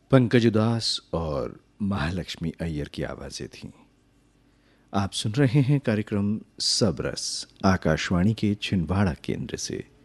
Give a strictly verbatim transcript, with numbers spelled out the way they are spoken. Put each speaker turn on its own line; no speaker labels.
पंकज उदास और महालक्ष्मी अय्यर की आवाज़ें थीं। आप सुन रहे हैं कार्यक्रम सब रस आकाशवाणी के छिंदवाड़ा केंद्र से।